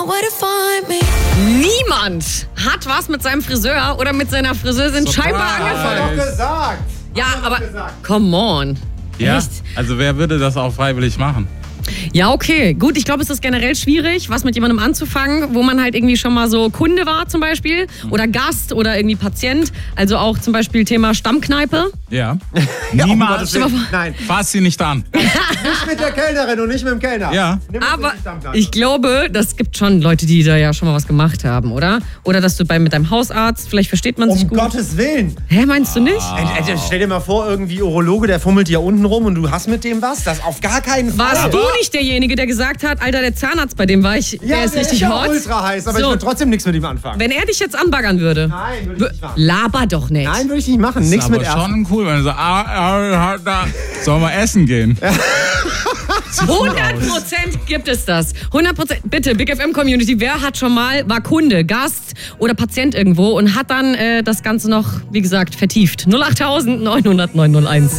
where to find me. Niemand hat was mit seinem Friseur oder mit seiner Friseurin scheinbar angefangen. Doch gesagt. Ja, aber come on. Ja, Echt? also wer würde das auch freiwillig machen? Ja, okay. Gut, ich glaube, es ist generell schwierig, was mit jemandem anzufangen, wo man halt irgendwie schon mal so Kunde war zum Beispiel oder Gast oder irgendwie Patient. Also auch zum Beispiel Thema Stammkneipe. Ja. Ja, Niemals. Nein, Fass sie nicht an. nicht mit der Kellnerin und nicht mit dem Kellner. Ja. Nimm es Aber nicht am Gang. ich glaube, das gibt schon Leute, die da ja schon mal was gemacht haben, oder? Oder dass du mit deinem Hausarzt, vielleicht versteht man sich Um gut. Gottes Willen. Hä, meinst du nicht? Stell dir mal vor, irgendwie Urologe, der fummelt hier unten rum und du hast mit dem was? Das auf gar keinen Fall. Warst du nicht derjenige, der gesagt hat, Alter, der Zahnarzt, bei dem war ich, Ja, der ist richtig ja hot? ultra heiß, aber ich So. will trotzdem nichts mit ihm anfangen. Wenn er dich jetzt anbaggern würde, Nein, würde ich nicht machen. laber doch nicht. Nein, würde ich nicht machen. Das Nichts ist mit aber Ersten. schon cool, wenn du so, da sollen wir essen gehen. 100% gibt es das. 100%. Bitte, Big FM Community, wer war Kunde, Gast oder Patient irgendwo und hat dann das Ganze noch, wie gesagt, vertieft? 08000 900 901.